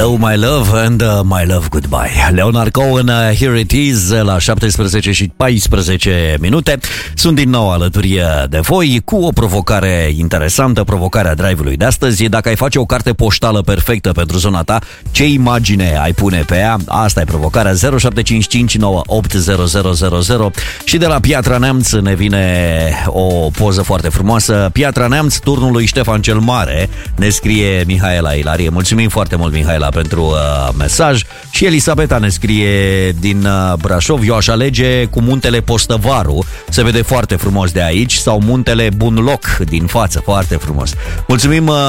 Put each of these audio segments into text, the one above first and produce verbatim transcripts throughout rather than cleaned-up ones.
Hello my love and uh, my love goodbye. Leonard Cohen, uh, Here It Is, la șaptesprezece și paisprezece minute. Sunt din nou alături de voi cu o provocare interesantă, provocarea drive-ului de astăzi. Dacă ai face o carte poștală perfectă pentru zona ta, ce imagine ai pune pe ea? Asta e provocarea. Zero șapte cinci cinci nouă opt zero zero zero zero. Și de la Piatra Neamț ne vine o poză foarte frumoasă. Piatra Neamț, turnul lui Ștefan cel Mare, ne scrie Mihaela Ilarie. Mulțumim foarte mult, Mihaela, pentru uh, mesaj. Și Elisabeta ne scrie din uh, Brașov: eu aș alege cu muntele Postăvaru, se vede foarte frumos de aici, sau muntele Bunloc din față, foarte frumos. Mulțumim uh,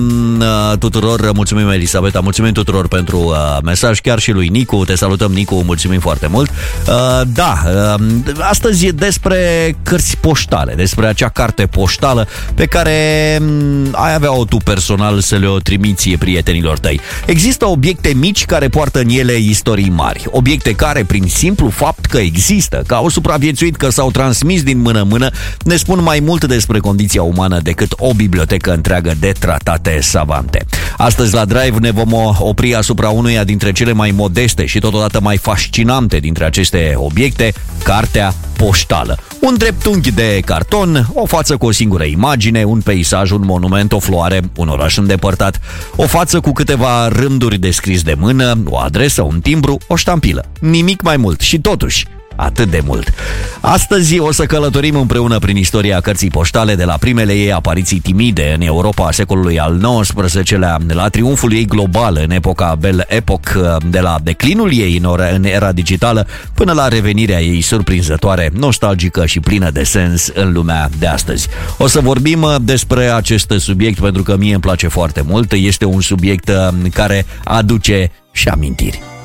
uh, tuturor, mulțumim Elisabeta, mulțumim tuturor pentru uh, mesaj, chiar și lui Nicu, te salutăm Nicu, mulțumim foarte mult. Uh, da, uh, astăzi e despre cărți poștale, despre acea carte poștală pe care um, ai avea-o tu personal să le-o trimiți prietenilor tăi. Există obiecte mici care poartă în ele istorii mari. Obiecte care, prin simplu fapt că există, că au supraviețuit, că s-au transmis din mână în mână, ne spun mai mult despre condiția umană decât o bibliotecă întreagă de tratate savante. Astăzi la Drive ne vom opri asupra unuia dintre cele mai modeste și totodată mai fascinante dintre aceste obiecte, cartea poștală. Un dreptunghi de carton, o față cu o singură imagine, un peisaj, un monument, o floare, un oraș îndepărtat, o față cu câteva rânduri de scris de mână, o adresă, un timbru, o ștampilă. Nimic mai mult și totuși atât de mult. Astăzi o să călătorim împreună prin istoria cărții poștale, de la primele ei apariții timide în Europa a secolului al nouăsprezecelea, la triumful ei global în epoca Belle Époque, de la declinul ei în, ora, în era digitală, până la revenirea ei surprinzătoare, nostalgică și plină de sens în lumea de astăzi. O să vorbim despre acest subiect pentru că mie îmi place foarte mult. Este un subiect care aduce și amintiri.